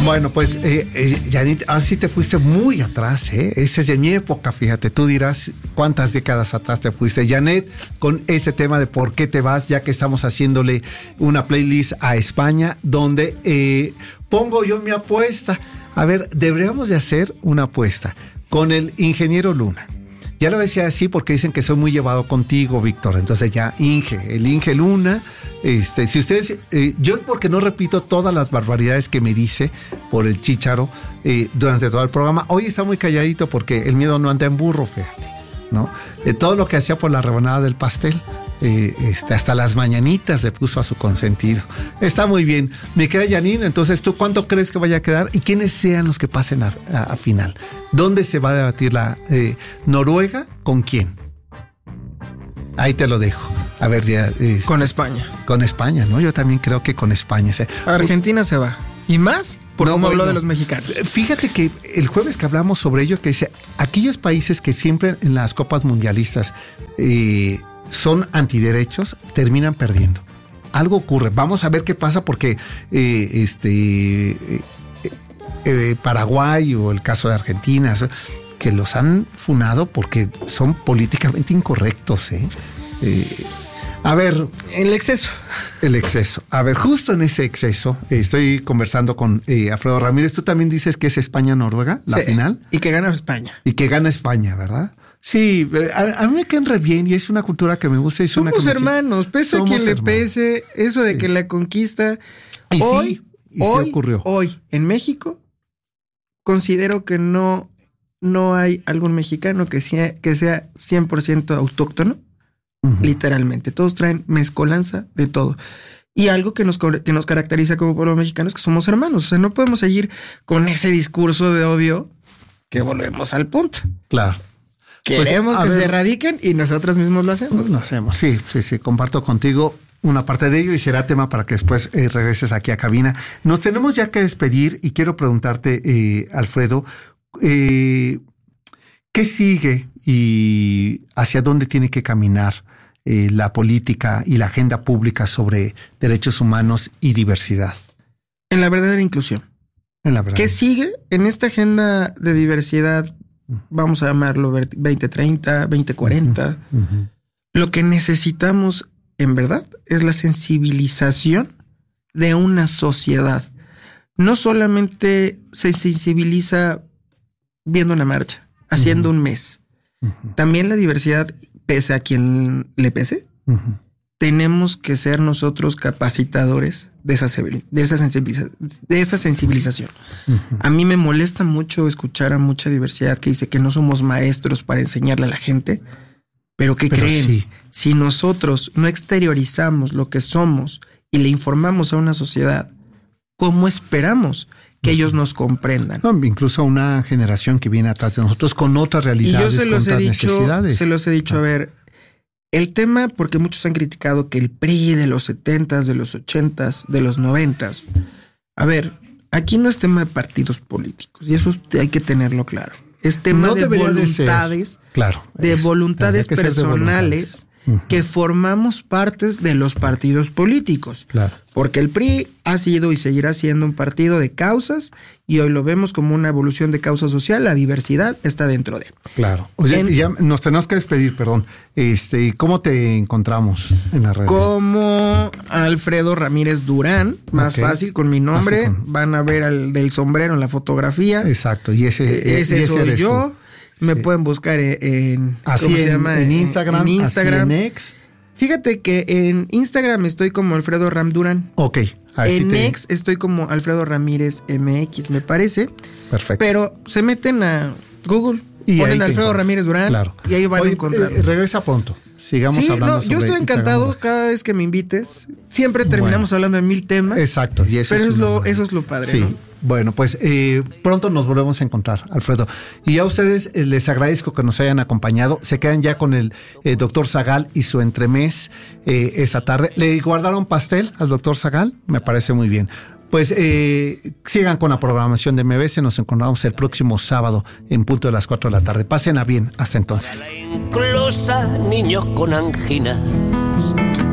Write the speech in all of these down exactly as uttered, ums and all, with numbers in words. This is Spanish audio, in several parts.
Bueno, pues, eh, eh, Janit, ahora sí te fuiste muy atrás, ¿eh? Esa es de mi época, fíjate. Tú dirás cuántas décadas atrás te fuiste, Janet, con ese tema de por qué te vas, ya que estamos haciéndole una playlist a España, donde eh, pongo yo mi apuesta. A ver, deberíamos de hacer una apuesta con el ingeniero Luna. Ya lo decía así porque dicen que soy muy llevado contigo, Víctor. Entonces ya, Inge, el Inge Luna. Este, si ustedes, eh, yo porque no repito todas las barbaridades que me dice por el chícharo eh, durante todo el programa. Hoy está muy calladito porque el miedo no anda en burro, fíjate, ¿no? Eh, todo lo que hacía por la rebanada del pastel, eh, este, hasta las mañanitas le puso a su consentido. Está muy bien. Me queda Janine, entonces, ¿tú cuánto crees que vaya a quedar? ¿Y quiénes sean los que pasen a, a, a final? ¿Dónde se va a debatir la eh, Noruega? ¿Con quién? Ahí te lo dejo. A ver, ya. Este, con España. Con España, ¿no? Yo también creo que con España. O sea, Argentina se va. ¿Y más? Por no, cómo habló no. de los mexicanos. Fíjate que el jueves que hablamos sobre ello, que dice, aquellos países que siempre en las copas mundialistas eh, son antiderechos, terminan perdiendo. Algo ocurre. Vamos a ver qué pasa porque eh, este eh, eh, Paraguay o el caso de Argentina, que los han funado porque son políticamente incorrectos, ¿eh? Eh, a ver, el exceso. El exceso. A ver, justo en ese exceso, eh, estoy conversando con eh, Alfredo Ramírez. Tú también dices que es España-Noruega, la sí, final. Y que gana España. Y que gana España, ¿verdad? Sí, a, a mí me caen re bien y es una cultura que me gusta. Es Somos una hermanos, pese a quien le pese, eso de sí. que la conquista. Y hoy, sí, y hoy, sí ocurrió. Hoy, en México, considero que no, no hay algún mexicano que sea, que sea cien por ciento autóctono. Uh-huh. Literalmente, todos traen mezcolanza de todo. Y algo que nos, que nos caracteriza como pueblo mexicano es que somos hermanos. O sea, no podemos seguir con ese discurso de odio que volvemos al punto. Claro. Queremos pues, que ver, se erradiquen y nosotros mismos lo hacemos. Pues lo hacemos, sí, sí, sí. Comparto contigo una parte de ello y será tema para que después eh, regreses aquí a cabina. Nos tenemos ya que despedir y quiero preguntarte, eh, Alfredo, eh, ¿qué sigue y hacia dónde tiene que caminar Eh, la política y la agenda pública sobre derechos humanos y diversidad? En la verdadera inclusión. En la verdad. ¿Qué sigue en esta agenda de diversidad? Vamos a llamarlo veinte treinta, veinte cuarenta. Uh-huh. Uh-huh. Lo que necesitamos, en verdad, es la sensibilización de una sociedad. No solamente se sensibiliza viendo una marcha, haciendo uh-huh. un mes. Uh-huh. También la diversidad, pese a quien le pese, uh-huh. tenemos que ser nosotros capacitadores de esa, de esa, sensibiliza, de esa sensibilización. Uh-huh. A mí me molesta mucho escuchar a mucha diversidad que dice que no somos maestros para enseñarle a la gente, pero ¿qué pero creen? Sí. Si nosotros no exteriorizamos lo que somos y le informamos a una sociedad, ¿cómo esperamos que ellos nos comprendan? No, incluso a una generación que viene atrás de nosotros con otras realidades, y yo se los con otras he dicho, necesidades. Se los he dicho, ah. a ver, el tema, porque muchos han criticado que el P R I de los setentas, de los ochentas, de los noventas. A ver, aquí no es tema de partidos políticos, y eso hay que tenerlo claro. Es tema no de voluntades, de claro, de es, voluntades personales de uh-huh. que formamos partes de los partidos políticos. Claro. Porque el P R I ha sido y seguirá siendo un partido de causas y hoy lo vemos como una evolución de causa social. La diversidad está dentro de. Claro. Oye, en, ya nos tenemos que despedir, perdón. Este, ¿cómo te encontramos en las redes? Como Alfredo Ramírez Durán, más okay. fácil, con mi nombre. Con... Van a ver al del sombrero en la fotografía. Exacto. Y ese, eh, ese, ese soy yo. Tú. Me sí. pueden buscar en, así ¿cómo en, se llama? En Instagram, en Instagram. Así en X. Fíjate que en Instagram estoy como Alfredo Ram Durán. Ok. En te... X estoy como Alfredo Ramírez M X, me parece. Perfecto. Pero se meten a Google, y ponen Alfredo encuentro. Ramírez Durán claro. y ahí van Oye, a encontrar. Eh, regresa pronto. Sigamos sí, hablando no, sobre yo estoy encantado Instagram. Cada vez que me invites. Siempre terminamos bueno. hablando de mil temas. Exacto. Y eso pero es, es lo, una... eso es lo padre, sí. ¿no? Bueno, pues eh, pronto nos volvemos a encontrar, Alfredo. Y a ustedes eh, les agradezco que nos hayan acompañado. Se quedan ya con el eh, doctor Zagal y su entremés eh, esta tarde. ¿Le guardaron pastel al doctor Zagal? Me parece muy bien. Pues eh, sigan con la programación de M B S. Nos encontramos el próximo sábado en punto de las cuatro de la tarde. Pasen a bien. Hasta entonces. Para la inclusa, niños con anginas.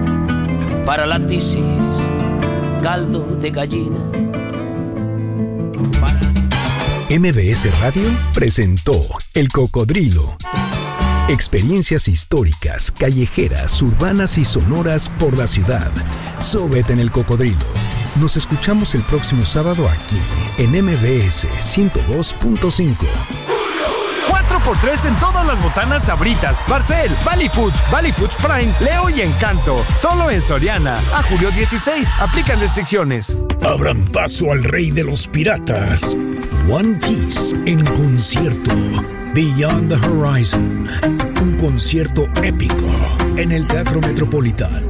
Para la tisis, caldo de gallina. M V S Radio presentó El Cocodrilo. Experiencias históricas, callejeras, urbanas y sonoras por la ciudad. Sóbete en El Cocodrilo. Nos escuchamos el próximo sábado aquí en M V S ciento dos punto cinco. cuatro por tres en todas las botanas Sabritas, Barcel, Valley Foods, Valley Foods Prime, Leo y Encanto. Solo en Soriana. A julio dieciséis. Aplican restricciones. Abran paso al rey de los piratas. One Piece en concierto. Beyond the Horizon. Un concierto épico en el Teatro Metropolitán.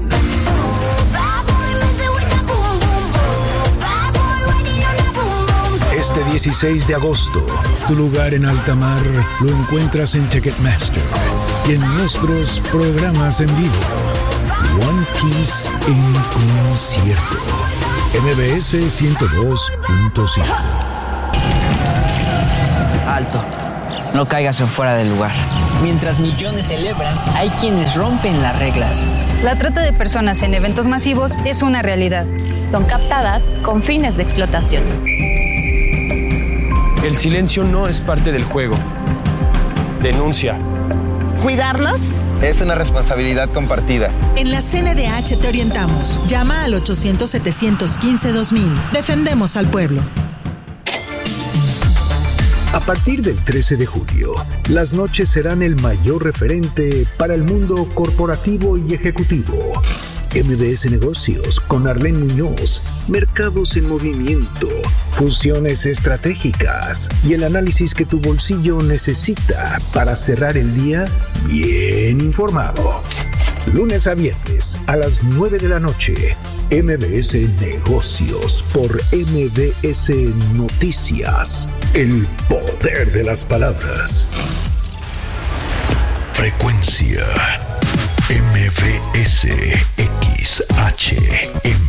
Este dieciséis de agosto, tu lugar en alta mar lo encuentras en Ticketmaster y en nuestros programas en vivo. One Piece en concierto. M V S ciento dos punto cinco. Alto. No caigas en fuera del lugar. Mientras millones celebran, hay quienes rompen las reglas. La trata de personas en eventos masivos es una realidad. Son captadas con fines de explotación. El silencio no es parte del juego. Denuncia. ¿Cuidarlos? Es una responsabilidad compartida. En la C N D H te orientamos. Llama al ochocientos, setecientos quince, dos mil. Defendemos al pueblo. A partir del trece de julio, las noches serán el mayor referente para el mundo corporativo y ejecutivo. M V S Negocios con Arlene Muñoz, mercados en movimiento, fusiones estratégicas y el análisis que tu bolsillo necesita para cerrar el día bien informado. Lunes a viernes a las nueve de la noche, M V S Negocios por M V S Noticias. El poder de las palabras. Frecuencia M V S X H M